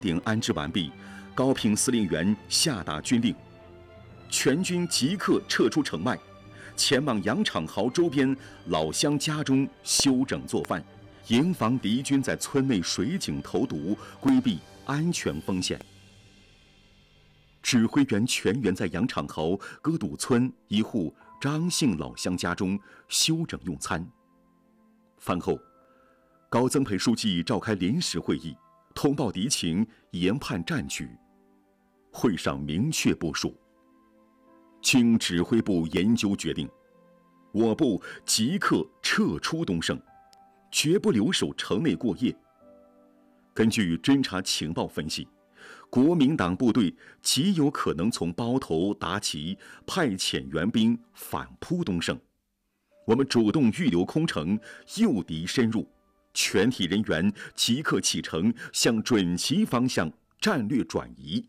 定安置完毕，高平司令员下达军令，全军即刻撤出城外，前往杨场壕周边老乡家中休整做饭，严防敌军在村内水井投毒，规避安全风险。指挥员全员在杨场壕戈堵村一户张姓老乡家中休整用餐。饭后，高增培书记召开临时会议，通报敌情，研判战局。会上明确部署：经指挥部研究决定，我部即刻撤出东胜，绝不留守城内过夜。根据侦察情报分析，国民党部队极有可能从包头、达旗派遣援兵反扑东胜。我们主动预留空城，诱敌深入，全体人员即刻启程，向准旗方向战略转移。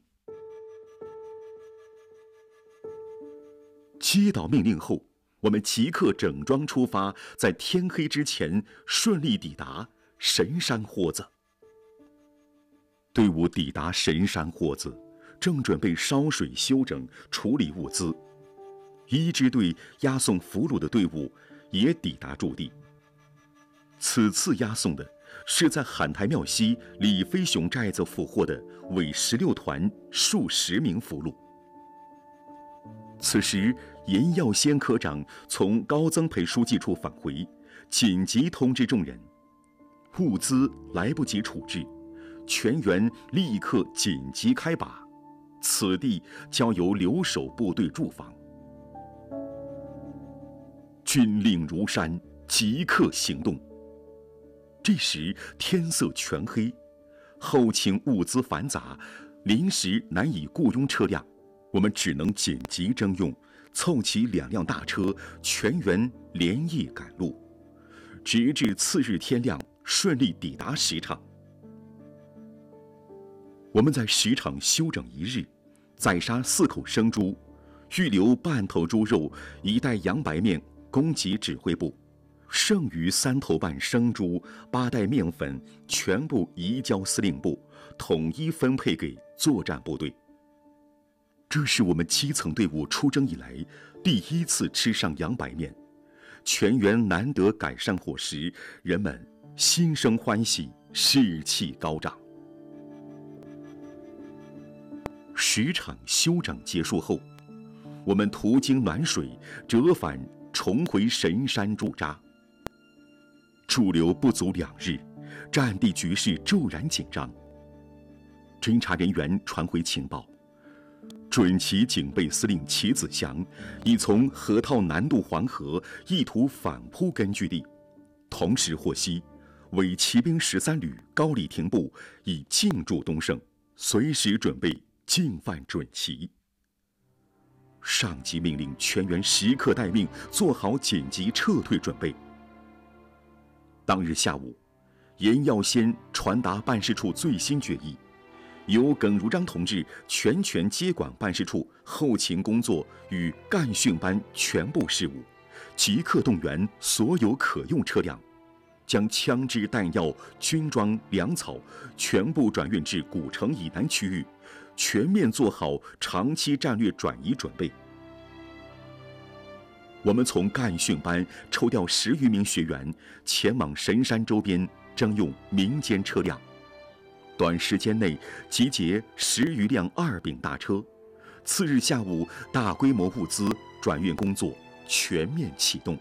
接到命令后，我们即刻整装出发，在天黑之前顺利抵达神山豁子。队伍抵达神山豁子，正准备烧水休整处理物资，一支队押送俘虏的队伍也抵达驻地。此次押送的是在海台庙西李飞雄寨子俘获的伪16团数十名俘虏。此时，严耀先科长从高增培书记处返回，紧急通知众人，物资来不及处置，全员立刻紧急开拔，此地交由留守部队驻防。军令如山，即刻行动。这时天色全黑，后勤物资繁杂，临时难以雇佣车辆，我们只能紧急征用，凑齐2辆大车，全员连夜赶路，直至次日天亮，顺利抵达石场。我们在石场休整1日，宰杀4口生猪，预留半头猪肉、1袋洋白面供给指挥部，剩余3头半生猪、8袋面粉全部移交司令部，统一分配给作战部队。这是我们基层队伍出征以来第一次吃上洋白面，全员难得改善伙食，人们心生欢喜，士气高涨。石场休整结束后，我们途经暖水，折返重回神山驻扎。驻留不足2日，战地局势骤然紧张。侦察人员传回情报，准旗警备司令齐子祥已从河套南渡黄河，意图反扑根据地。同时获悉，伪骑兵13旅高礼亭部已进驻东胜，随时准备进犯准旗。上级命令全员时刻待命，做好紧急撤退准备。当日下午，严耀先传达办事处最新决议，由耿如章同志全权接管办事处后勤工作与干训班全部事务，即刻动员所有可用车辆，将枪支弹药、军装、粮草全部转运至古城以南区域，全面做好长期战略转移准备。我们从干训班抽调10余名学员，前往神山周边征用民间车辆，短时间内集结10余辆2丙大车。次日下午，大规模物资转运工作全面启动。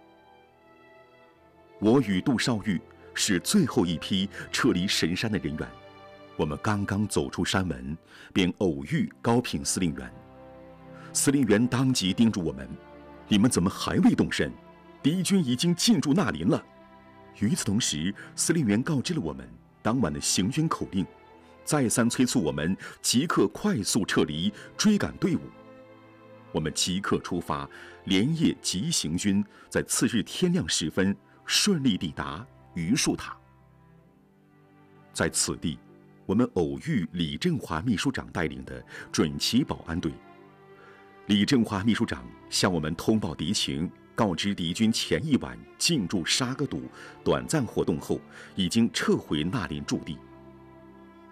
我与杜少玉是最后一批撤离神山的人员，我们刚刚走出山门，便偶遇高平司令员。司令员当即叮嘱我们：“你们怎么还未动身？敌军已经进驻纳林了。”与此同时，司令员告知了我们当晚的行军口令，再三催促我们即刻快速撤离，追赶队伍。我们即刻出发，连夜急行军，在次日天亮时分顺利抵达榆树塔。在此地，我们偶遇李振华秘书长带领的准旗保安队。李振华秘书长向我们通报敌情，告知敌军前一晚进驻沙格堵短暂活动后，已经撤回纳林驻地。